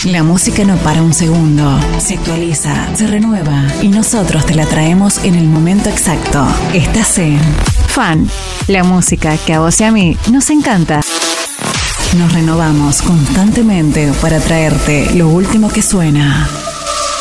La música no para un segundo, se actualiza, se renueva y nosotros te la traemos en el momento exacto. Estás en Fan, la música que a vos y a mí nos encanta. Nos renovamos constantemente para traerte lo último que suena.